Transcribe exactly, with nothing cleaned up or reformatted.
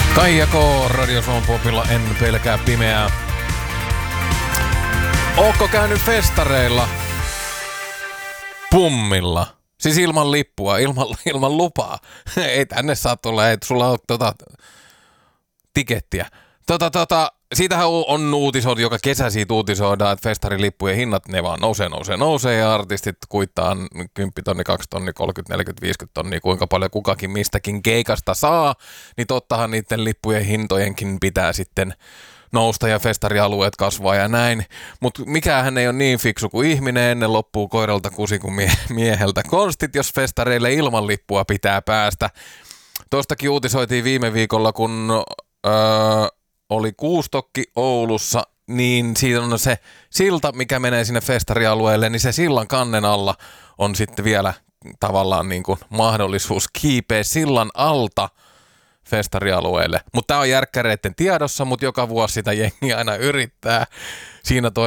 Kaija K. Radio Suomen Popilla, en pelkää pimeää. Ootko käynyt festareilla? Pummilla. Siis ilman lippua, ilman, ilman lupaa. Ei tänne saa tulla, ei sulla ole tota, tikettiä. Tota, tota, siitähän on uutisoitu, joka kesä siitä uutisoidaan, että festarilippujen hinnat, ne vaan nousee, nousee, nousee, ja artistit kuittaa kymmenen tonni, kaksi tonni, kolmekymmentä, neljäkymmentä, viisikymmentä tonnia, kuinka paljon kukakin mistäkin keikasta saa, niin tottahan niiden lippujen hintojenkin pitää sitten nousta ja festarialueet kasvaa ja näin. Mutta mikähän ei ole niin fiksu kuin ihminen, ennen loppuu koiralta kusi kuin mie- mieheltä konstit, jos festareille ilman lippua pitää päästä. Tuostakin uutisoitiin viime viikolla, kun öö, oli Kuustokki Oulussa, niin siinä on se silta, mikä menee sinne festarialueelle, niin se sillan kannen alla on sitten vielä tavallaan niin kuin mahdollisuus kiipeä sillan alta festarialueelle. Mutta tämä on järkkäreiden tiedossa, mutta joka vuosi sitä jengi aina yrittää. Siinä toi